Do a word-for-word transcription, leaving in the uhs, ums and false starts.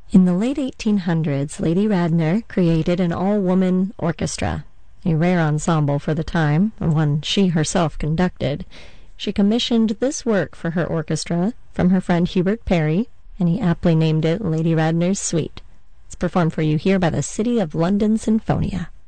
In the late eighteen hundreds, Lady Radner created an all-woman orchestra, a rare ensemble for the time, and one she herself conducted. She commissioned this work for her orchestra from her friend Hubert Parry, and he aptly named it Lady Radner's Suite. It's performed for you here by the City of London Sinfonia.